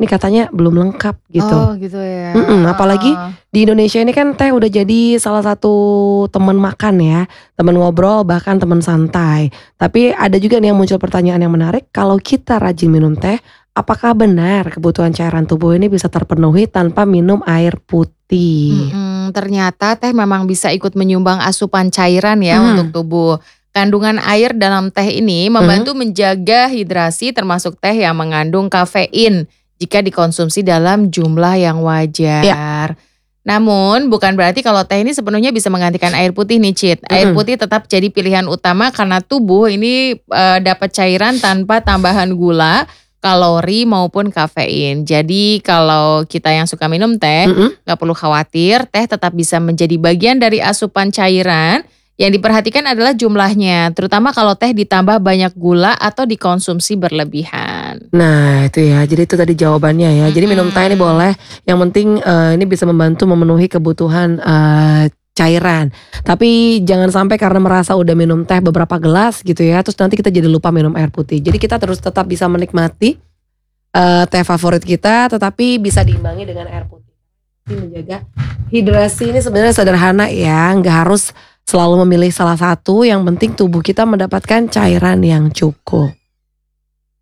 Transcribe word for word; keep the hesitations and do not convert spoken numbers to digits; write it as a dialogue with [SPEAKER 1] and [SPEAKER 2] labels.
[SPEAKER 1] ini katanya belum lengkap gitu.
[SPEAKER 2] Oh gitu ya.
[SPEAKER 1] Mm-mm, apalagi di Indonesia ini kan teh udah jadi salah satu teman makan ya, teman ngobrol bahkan teman santai. Tapi ada juga nih yang muncul pertanyaan yang menarik, kalau kita rajin minum teh, apakah benar kebutuhan cairan tubuh ini bisa terpenuhi tanpa minum air putih?
[SPEAKER 2] Mm-mm, ternyata teh memang bisa ikut menyumbang asupan cairan ya
[SPEAKER 1] Hmm.
[SPEAKER 2] untuk tubuh. Kandungan air dalam teh ini membantu menjaga hidrasi termasuk teh yang mengandung kafein jika dikonsumsi dalam jumlah yang wajar. Namun bukan berarti kalau teh ini sepenuhnya bisa menggantikan air putih nih Cit. Air
[SPEAKER 1] Mm-mm.
[SPEAKER 2] putih tetap jadi pilihan utama karena tubuh ini eh, dapat cairan tanpa tambahan gula, kalori maupun kafein. Jadi kalau kita yang suka minum teh,
[SPEAKER 1] Mm-mm.
[SPEAKER 2] gak perlu khawatir, teh tetap bisa menjadi bagian dari asupan cairan. Yang diperhatikan adalah jumlahnya, terutama kalau teh ditambah banyak gula atau dikonsumsi berlebihan.
[SPEAKER 1] Nah itu ya, jadi itu tadi jawabannya ya. Jadi minum teh ini
[SPEAKER 2] Mm-mm.
[SPEAKER 1] boleh, yang penting eh, ini bisa membantu memenuhi kebutuhan eh, cairan. Tapi jangan sampai karena merasa udah minum teh beberapa gelas gitu ya, terus nanti kita jadi lupa minum air putih. Jadi kita terus tetap bisa menikmati eh, teh favorit kita, tetapi bisa diimbangi dengan air putih. Ini menjaga hidrasi ini sebenarnya sederhana ya, nggak harus selalu memilih salah satu. Yang penting tubuh kita mendapatkan cairan yang cukup.